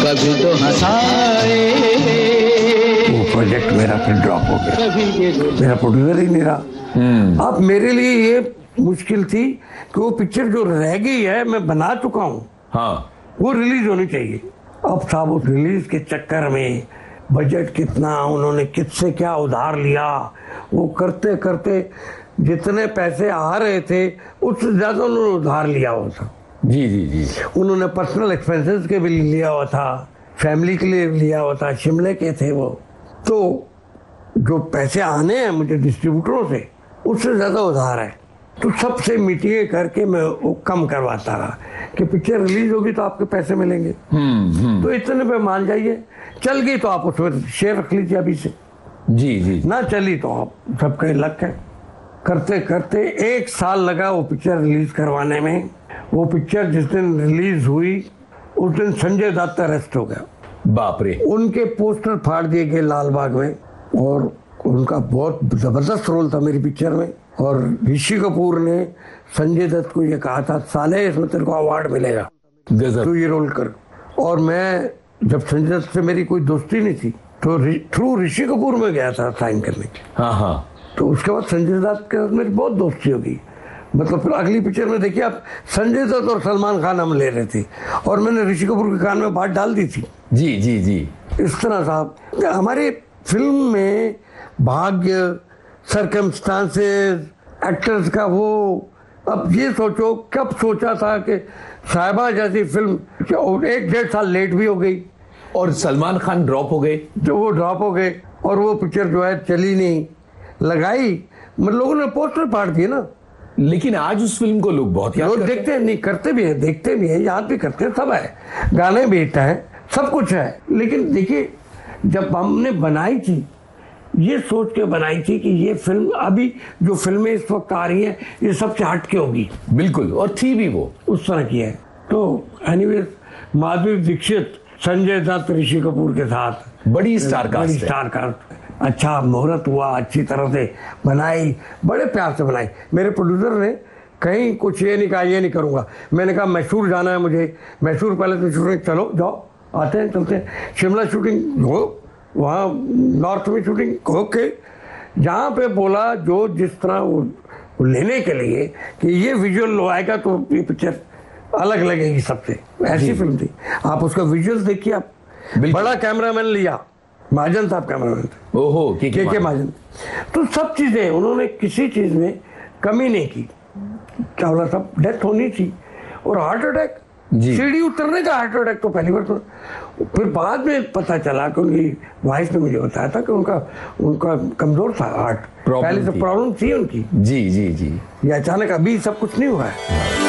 कभी तो हंसाए। वो प्रोजेक्ट मेरा फिर ड्रॉप हो गया, मेरा प्रोड्यूसर ही नहीं रहा। अब मेरे लिए ये मुश्किल थी कि वो पिक्चर जो रह गई है, मैं बना चुका हूँ, हाँ, वो रिलीज होनी चाहिए। अब साहब उस रिलीज के चक्कर में बजट कितना, उन्होंने किससे क्या उधार लिया, वो करते करते जितने पैसे आ रहे थे उससे ज्यादा उन्होंने उधार लिया हुआ था। जी जी जी। उन्होंने पर्सनल एक्सपेंसेस के भी लिया हुआ था, फैमिली के लिए लिया हुआ था, शिमले के थे वो। तो जो पैसे आने हैं मुझे डिस्ट्रीब्यूटरों से, उससे ज्यादा उधार है। तो सबसे मीटिंगें करके मैं वो कम करवाता रहा कि पिक्चर रिलीज होगी तो आपके पैसे मिलेंगे। तो इतने पे मान जाइए, चल गई तो आप उसमें शेयर रख लीजिए अभी से, जी जी। ना चली तो आप सबके लक है। करते करते 1 साल लगा वो पिक्चर रिलीज करवाने में। वो पिक्चर जिस दिन रिलीज हुई उस दिन संजय दत्त अरेस्ट हो गया। बाप रे। उनके पोस्टर फाड़ दिए गए लाल बाग में, और उनका बहुत जबरदस्त रोल था मेरी पिक्चर में। और ऋषि कपूर ने संजय दत्त को ये कहा था, साले इसमें तेरे को अवार्ड मिलेगा, तू ये रोल कर। और मैं जब संजय दत्त से मेरी कोई दोस्ती नहीं थी तो थ्रू ऋषि कपूर में गया था साइन करने के। हाँ हाँ। तो उसके बाद संजय दत्त के साथ मेरी बहुत दोस्ती हो गई। मतलब फिर अगली पिक्चर में देखिए आप, संजय दत्त और सलमान खान हम ले रहे थे और मैंने ऋषि कपूर के कान में बात डाल दी थी। जी जी जी। इस तरह साहब हमारी फिल्म में भाग्य, सर्कमस्टांसेस, एक्टर्स का वो, अब ये सोचो कब सोचा था कि साहिबा जैसी फिल्म 1-1.5 साल लेट भी हो गई और सलमान खान ड्रॉप हो गए। जो वो ड्रॉप हो गए और वो पिक्चर जो है चली नहीं, लगाई, मतलब लोगों ने पोस्टर फाड़ दिए ना। लेकिन आज उस फिल्म को लोग बहुत याद करते देखते हैं, नहीं करते भी है, देखते भी है, याद भी करते हैं, सब है, गाने भी हिट है, सब कुछ है। लेकिन देखिए जब हमने बनाई थी, ये सोच के बनाई थी कि ये फिल्म, अभी जो फिल्में इस वक्त आ रही हैं ये सबसे हटके होगी। बिल्कुल, और थी भी वो उस तरह की है। तो एनीवेज माधुरी दीक्षित, संजय दत्त, ऋषि कपूर के साथ बड़ी स्टार कास्ट, अच्छा मुहूर्त हुआ, अच्छी तरह से बनाई, बड़े प्यार से बनाई। मेरे प्रोड्यूसर ने कहीं कुछ ये नहीं कहा ये नहीं करूंगा। मैंने कहा मैसूर जाना है मुझे, मैसूर पहले तो शूटिंग, चलो जाओ, आते हैं, चलते हैं। शिमला शूटिंग हो, वहाँ नॉर्थ में शूटिंग होके, जहाँ पे बोला जो जिस तरह वो लेने के लिए कि ये विजुअल आएगा तो ये पिक्चर अलग लगेगी सबसे, ऐसी फिल्म थी। आप उसका विजुअल देखिए, आप बड़ा कैमरामैन लिया, महाजन साहब कैमरामैन थे। ओहो, के महाजन। तो सब चीजें उन्होंने किसी चीज में कमी नहीं की। क्या बोला, सब डेथ होनी थी और हार्ट अटैक, सीढ़ी उतरने का हार्ट अटैक तो पहली बार। तो फिर बाद में पता चला कि उनकी वाइफ ने मुझे बताया था कि उनका कमजोर था हार्ट, पहले से प्रॉब्लम थी उनकी। जी जी जी। ये अचानक अभी सब कुछ नहीं हुआ है।